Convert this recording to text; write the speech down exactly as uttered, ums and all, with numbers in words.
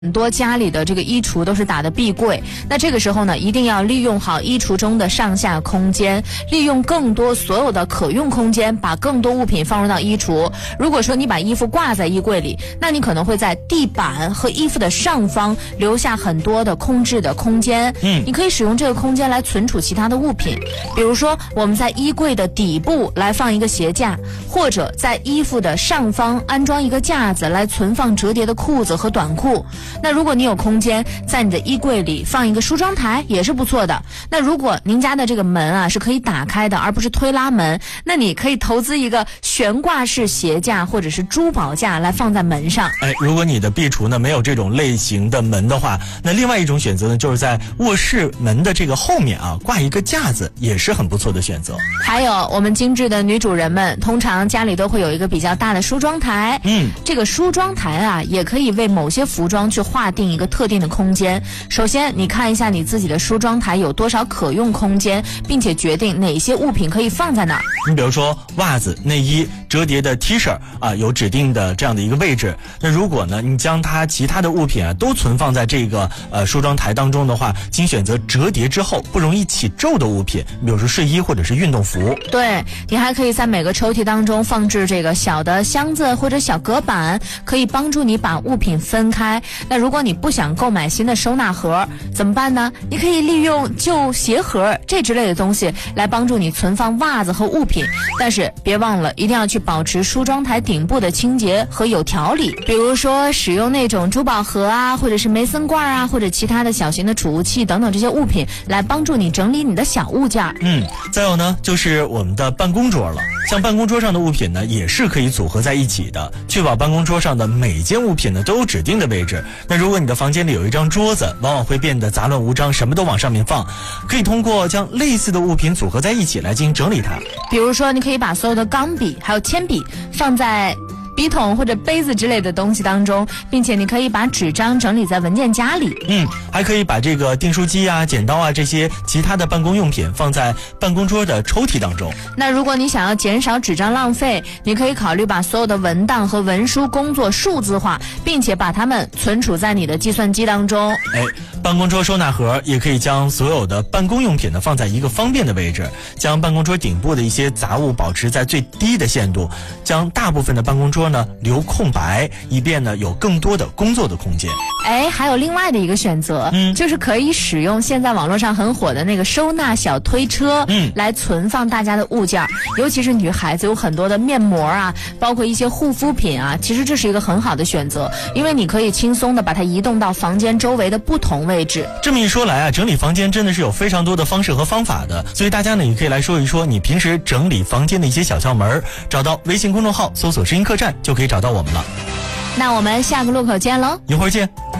很多家里的这个衣橱都是打的壁柜，那这个时候呢，一定要利用好衣橱中的上下空间，利用更多所有的可用空间，把更多物品放入到衣橱。如果说你把衣服挂在衣柜里，那你可能会在地板和衣服的上方留下很多的空置的空间。嗯，你可以使用这个空间来存储其他的物品，比如说我们在衣柜的底部来放一个鞋架，或者在衣服的上方安装一个架子来存放折叠的裤子和短裤。那如果你有空间，在你的衣柜里放一个梳妆台也是不错的。那如果您家的这个门啊是可以打开的，而不是推拉门，那你可以投资一个悬挂式鞋架或者是珠宝架来放在门上。 哎，如果你的壁橱呢没有这种类型的门的话，那另外一种选择呢，就是在卧室门的这个后面啊挂一个架子，也是很不错的选择。 还有我们精致的女主人们，通常家里都会有一个比较大的梳妆台。嗯，这个梳妆台啊，也可以为某些服装去划定一个特定的空间。首先你看一下你自己的梳妆台有多少可用空间，并且决定哪些物品可以放在哪儿。 你比如说袜子、内衣、折叠的 T 恤啊，有指定的这样的一个位置。那如果呢你将它其他的物品啊都存放在这个呃梳妆台当中的话，请选择折叠之后不容易起皱的物品，比如说睡衣或者是运动服。 对，你还可以在每个抽屉当中放置这个小的箱子或者小隔板，可以帮助你把物品分开。那如果你不想购买新的收纳盒怎么办呢？你可以利用旧鞋盒这之类的东西来帮助你存放袜子和物品，但是别忘了一定要去保持梳妆台顶部的清洁和有条理。比如说使用那种珠宝盒啊，或者是梅森罐啊，或者其他的小型的储物器等等这些物品来帮助你整理你的小物件。 嗯，再有呢就是我们的办公桌了。像办公桌上的物品呢也是可以组合在一起的，确保办公桌上的每件物品呢都有指定的位置。那如果你的房间里有一张桌子，往往会变得杂乱无章，什么都往上面放，可以通过将类似的物品组合在一起来进行整理它。 比如说你可以把所有的钢笔还有铅笔放在笔筒或者杯子之类的东西当中，并且你可以把纸张整理在文件夹里。 嗯，还可以把这个订书机啊、剪刀啊这些其他的办公用品放在办公桌的抽屉当中。 那如果你想要减少纸张浪费，你可以考虑把所有的文档和文书工作数字化，并且把它们存储在你的计算机当中。 哎，办公桌收纳盒也可以将所有的办公用品呢放在一个方便的位置，将办公桌顶部的一些杂物保持在最低的限度，将大部分的办公桌呢留空白，以便呢有更多的工作的空间。 哎，还有另外的一个选择，嗯，就是可以使用现在网络上很火的那个收纳小推车，嗯，来存放大家的物件，尤其是女孩子有很多的面膜啊，包括一些护肤品啊，其实这是一个很好的选择，因为你可以轻松的把它移动到房间周围的不同位置。 这么一说来啊，整理房间真的是有非常多的方式和方法的，所以大家呢也可以来说一说你平时整理房间的一些小窍门，找到微信公众号搜索知音客栈就可以找到我们了。 那我们下个路口见喽， 一会儿见。